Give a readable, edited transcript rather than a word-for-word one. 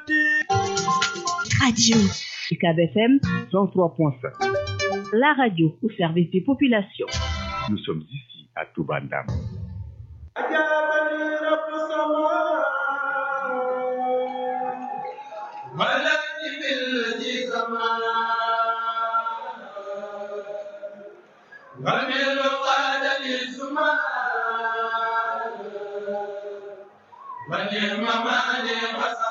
Radio UCAB FM 103.5. La radio au service des populations. Nous sommes ici à Toubandam. When